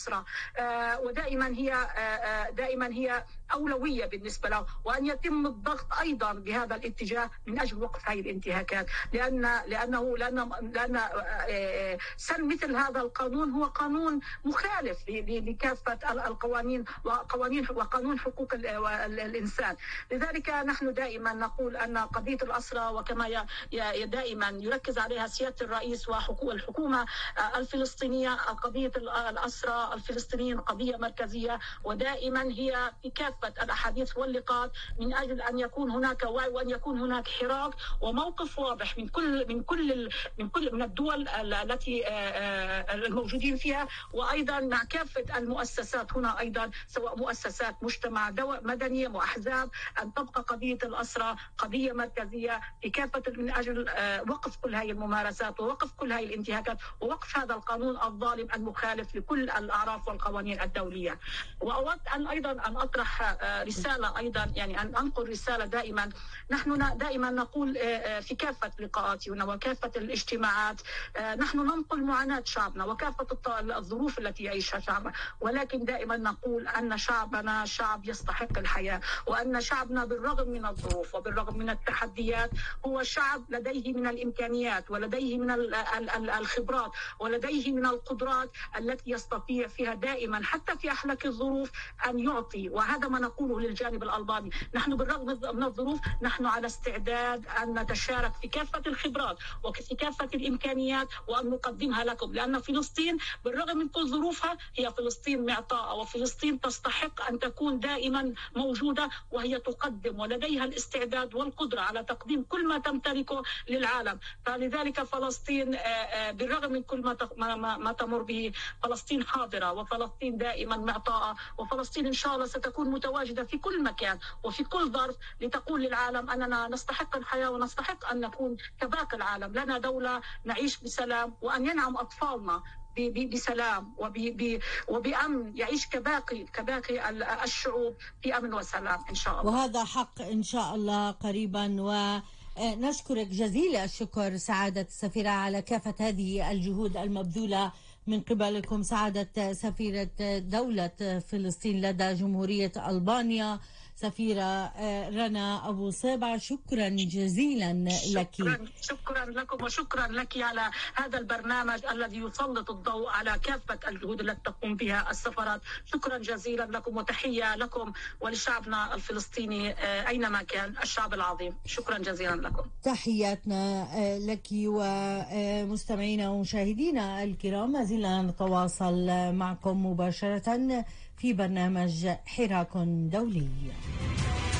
الأسرى، دائما هي أولوية بالنسبة له، وأن يتم الضغط أيضا بهذا الاتجاه من أجل وقف هذه الانتهاكات، لأن سن مثل هذا القانون هو قانون مخالف لكافة القوانين وقانون حقوق الإنسان. لذلك نحن دائما نقول أن قضية الأسرى، وكما دائما يركز عليها سيادة الرئيس والحكومة الفلسطينية، قضية الأسرى الفلسطينيين قضية مركزية، ودائما هي في كافة الأحاديث واللقاءات من أجل أن يكون هناك وعي، وأن يكون هناك حراك وموقف واضح من الدول التي الموجودين فيها، وأيضا مع كافة المؤسسات هنا أيضا، سواء مؤسسات مجتمع مدني وأحزاب، أن تبقى قضية الأسرى قضية مركزية في كافة من أجل وقف كل هذه الممارسات ووقف كل هذه الانتهاكات ووقف هذا القانون الظالم المخالف لكل الأعراف والقوانين الدولية. وأود أيضا أن أطرح رسالة، أيضا يعني أن أنقل رسالة دائما. نحن دائما نقول في كافة لقاءاتنا وكافة الاجتماعات، نحن ننقل معاناة شعبنا وكافة الظروف التي يعيشها شعبنا، ولكن دائما نقول أن شعبنا شعب يستحق الحياة، وأن شعبنا بالرغم من الظروف وبالرغم من التحديات هو شعب لديه من الإمكانيات ولديه من الخبرات ولديه من القدرات التي يستطيع فيها دائما حتى في أحلك الظروف أن يعطي. وهذا ما نقوله للجانب الألباني، نحن بالرغم من الظروف نحن على استعداد أن نتشارك في كافة الخبرات وفي كافة الإمكانيات وأن نقدمها لكم، لأن فلسطين بالرغم من كل ظروفها هي فلسطين معطاءة، وفلسطين تستحق أن تكون دائما موجودة، وهي تقدم ولديها الاستعداد والقدرة على تقديم كل ما تمتلكه للعالم. فلذلك فلسطين بالرغم من كل ما تمر به، فلسطين حاضرة، وفلسطين دائما معطاءة، وفلسطين إن شاء الله ستكون متواجدة في كل مكان وفي كل ظرف لتقول للعالم أننا نستحق الحياة ونستحق أن نكون كباقي العالم، لنا دولة نعيش بسلام، وأن ينعم أطفالنا بسلام وبأمن، يعيش كباقي الشعوب في أمن وسلام إن شاء الله. وهذا حق إن شاء الله قريبا. ونشكرك جزيل الشكر سعادة السفيرة على كافة هذه الجهود المبذولة من قبلكم، سعادة سفيرة دولة فلسطين لدى جمهورية ألبانيا، سفيرة رنا أبو صيبع. شكرا جزيلا لك. شكرا لكم، وشكرا لك على هذا البرنامج الذي يسلط الضوء على كافة الجهود التي تقوم بها السفارات. شكرا جزيلا لكم، وتحية لكم ولشعبنا الفلسطيني أينما كان، الشعب العظيم. شكرا جزيلا لكم. تحياتنا لك. ومستمعينا ومشاهدينا الكرام، ما زلنا نتواصل معكم مباشرة في برنامج حراك دولي.